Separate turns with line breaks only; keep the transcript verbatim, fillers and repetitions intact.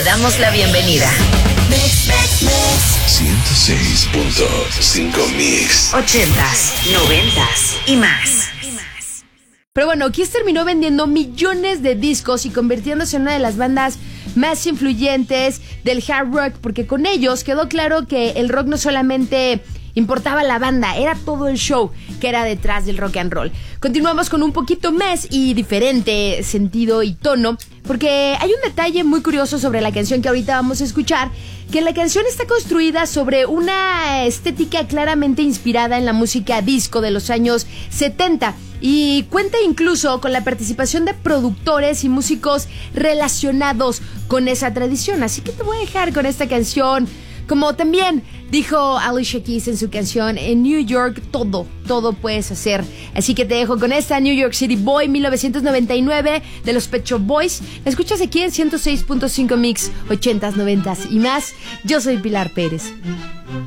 damos la bienvenida.
ciento seis punto cinco Mix.
Ochentas, noventas y más.
Pero bueno, Kiss terminó vendiendo millones de discos y convirtiéndose en una de las bandas más influyentes del hard rock, porque con ellos quedó claro que el rock no solamente importaba la banda, era todo el show que era detrás del rock and roll. Continuamos con un poquito más y diferente sentido y tono, porque hay un detalle muy curioso sobre la canción que ahorita vamos a escuchar, que la canción está construida sobre una estética claramente inspirada en la música disco de los años setenta y cuenta incluso con la participación de productores y músicos relacionados con esa tradición. Así que te voy a dejar con esta canción. Como también dijo Alicia Keys en su canción, en New York todo, todo puedes hacer. Así que te dejo con esta New York City Boy mil novecientos noventa y nueve de los Pet Shop Boys. La escuchas aquí en ciento seis punto cinco Mix, ochentas, noventas y más. Yo soy Pilar Pérez.